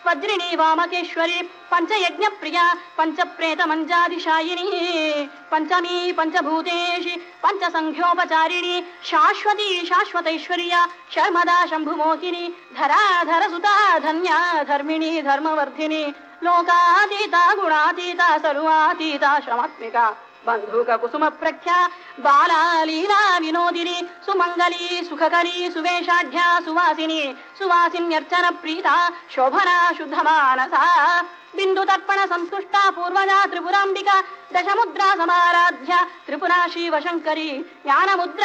वज्रिणी वामकेश्वरी पंचयज्ञ प्रिया पंचप्रेत मंजादिशायिनी पंचमी पंचभूतेषि पंचसंख्योपचारिणी शाश्वती शाश्वतैश्वर्या शर्मदा शंभुमोहिनी धराधर सुता धन्या धर्मिणी धर्मवर्धिनी लोकातीता गुणातीता सर्वातीता श्रमात्मिका बंधुक कुसुम प्रख्या बाला लीला विनोदिनी सुमंगली सुखकरी सुवेशाढ्या सुवासिनी सुवासिन्यर्चन प्रीता शोभना शुद्धमानसा बिंदु तर्पण संतुष्टा पूर्वजा त्रिपुरांबिका दशमुद्रा समाराध्या त्रिपुरा शिवशंकरी ज्ञानमुद्रा